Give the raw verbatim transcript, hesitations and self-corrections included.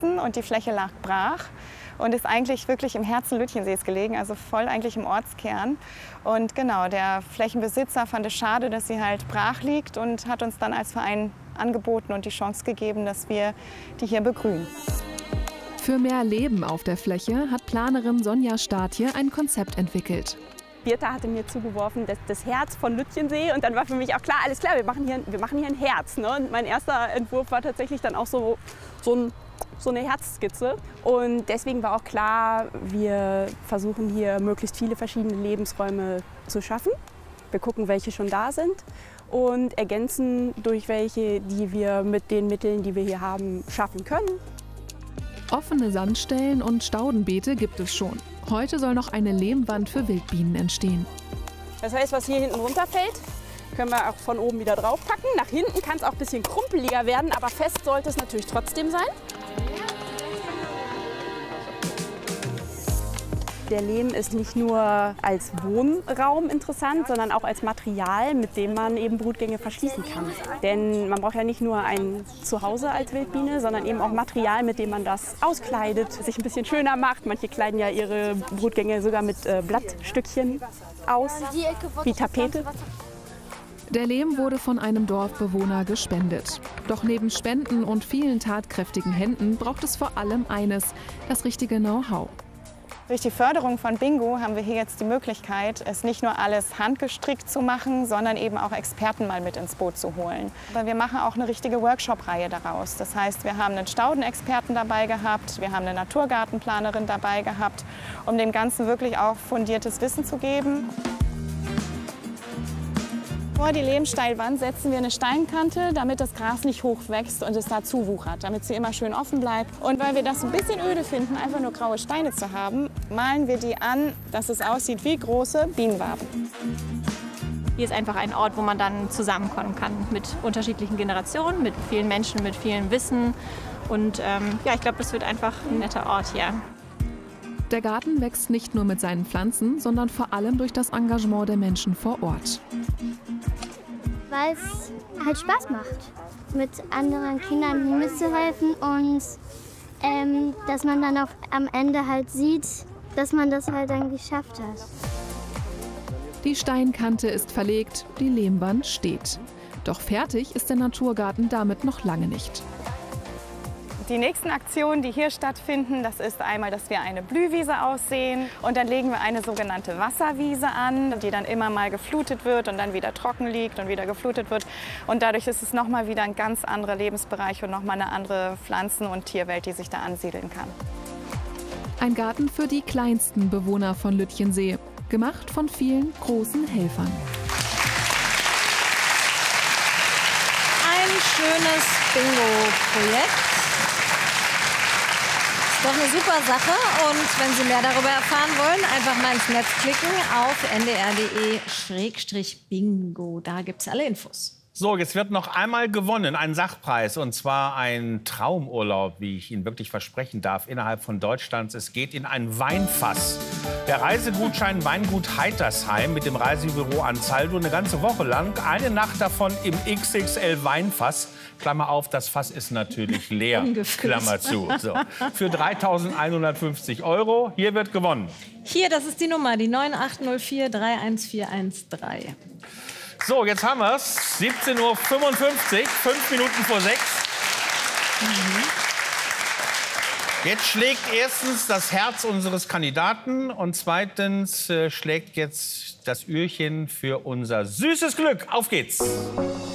Und die Fläche lag brach und ist eigentlich wirklich im Herzen Lütjensees gelegen, also voll eigentlich im Ortskern. Und genau, der Flächenbesitzer fand es schade, dass sie halt brach liegt und hat uns dann als Verein angeboten und die Chance gegeben, dass wir die hier begrünen. Für mehr Leben auf der Fläche hat Planerin Sonja Stadtje ein Konzept entwickelt. Birta hatte mir zugeworfen, das, das Herz von Lütjensee. Und dann war für mich auch klar, alles klar, wir machen hier, wir machen hier ein Herz. Ne? Und mein erster Entwurf war tatsächlich dann auch so, so, ein, so eine Herzskizze. Und deswegen war auch klar, wir versuchen hier möglichst viele verschiedene Lebensräume zu schaffen. Wir gucken, welche schon da sind und ergänzen durch welche, die wir mit den Mitteln, die wir hier haben, schaffen können. Offene Sandstellen und Staudenbeete gibt es schon. Heute soll noch eine Lehmwand für Wildbienen entstehen. Das heißt, was hier hinten runterfällt, können wir auch von oben wieder draufpacken. Nach hinten kann es auch ein bisschen krumpeliger werden, aber fest sollte es natürlich trotzdem sein. Der Lehm ist nicht nur als Wohnraum interessant, sondern auch als Material, mit dem man eben Brutgänge verschließen kann. Denn man braucht ja nicht nur ein Zuhause als Wildbiene, sondern eben auch Material, mit dem man das auskleidet, sich ein bisschen schöner macht. Manche kleiden ja ihre Brutgänge sogar mit äh, Blattstückchen aus, wie Tapete. Der Lehm wurde von einem Dorfbewohner gespendet. Doch neben Spenden und vielen tatkräftigen Händen braucht es vor allem eines: das richtige Know-how. Durch die Förderung von Bingo haben wir hier jetzt die Möglichkeit, es nicht nur alles handgestrickt zu machen, sondern eben auch Experten mal mit ins Boot zu holen. Aber wir machen auch eine richtige Workshop-Reihe daraus. Das heißt, wir haben einen Staudenexperten dabei gehabt, wir haben eine Naturgartenplanerin dabei gehabt, um dem Ganzen wirklich auch fundiertes Wissen zu geben. Vor die Lehmsteilwand setzen wir eine Steinkante, damit das Gras nicht hoch wächst und es da zuwuchert, damit sie immer schön offen bleibt. Und weil wir das ein bisschen öde finden, einfach nur graue Steine zu haben, malen wir die an, dass es aussieht wie große Bienenwaben. Hier ist einfach ein Ort, wo man dann zusammenkommen kann mit unterschiedlichen Generationen, mit vielen Menschen, mit viel Wissen. Und ähm, ja, ich glaube, das wird einfach ein netter Ort hier. Der Garten wächst nicht nur mit seinen Pflanzen, sondern vor allem durch das Engagement der Menschen vor Ort. Weil es halt Spaß macht, mit anderen Kindern mitzuhelfen und ähm, dass man dann auch am Ende halt sieht, dass man das halt dann geschafft hat. Die Steinkante ist verlegt, die Lehmwand steht. Doch fertig ist der Naturgarten damit noch lange nicht. Die nächsten Aktionen, die hier stattfinden, das ist einmal, dass wir eine Blühwiese aussehen und dann legen wir eine sogenannte Wasserwiese an, die dann immer mal geflutet wird und dann wieder trocken liegt und wieder geflutet wird. Und dadurch ist es nochmal wieder ein ganz anderer Lebensbereich und nochmal eine andere Pflanzen- und Tierwelt, die sich da ansiedeln kann. Ein Garten für die kleinsten Bewohner von Lütjensee, gemacht von vielen großen Helfern. Ein schönes Bingo-Projekt. Doch eine super Sache, und wenn Sie mehr darüber erfahren wollen, einfach mal ins Netz klicken auf n d r punkt d e Schrägstrich bingo. Da gibt es alle Infos. So, jetzt wird noch einmal gewonnen, ein Sachpreis, und zwar ein Traumurlaub, wie ich Ihnen wirklich versprechen darf, innerhalb von Deutschlands. Es geht in ein Weinfass. Der Reisegutschein Weingut Heitersheim mit dem Reisebüro Ansaldo eine ganze Woche lang. Eine Nacht davon im X X L Weinfass. Klammer auf, das Fass ist natürlich leer, Klammer zu. So. Für dreitausendeinhundertfünfzig Euro. Hier wird gewonnen. Hier, das ist die Nummer, die neun acht null vier drei eins vier eins drei. So, jetzt haben wir es. siebzehn Uhr fünfundfünfzig, fünf Minuten vor sechs. Mhm. Jetzt schlägt erstens das Herz unseres Kandidaten und zweitens äh, schlägt jetzt das Ührchen für unser süßes Glück. Auf geht's!